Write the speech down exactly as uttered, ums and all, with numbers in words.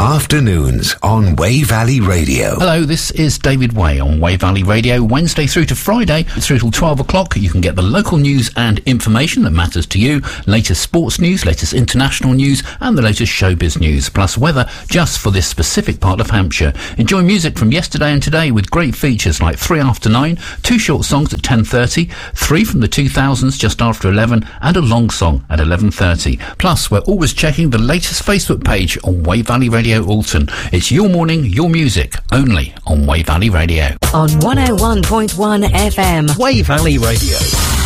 Afternoons on Way Valley Radio. Hello, this is David Way on Way Valley Radio. Wednesday through to Friday, through till twelve o'clock, you can get the local news and information that matters to you, latest sports news, latest international news, and the latest showbiz news, plus weather just for this specific part of Hampshire. Enjoy music from yesterday and today with great features like three after nine, two short songs at ten thirty, three from the two thousands just after eleven, and a long song at eleven thirty. Plus, we're always checking the latest Facebook page on Way Valley Radio Alton. It's your morning, your music, only on Way Valley Radio. On one oh one point one F M. Way Valley Radio.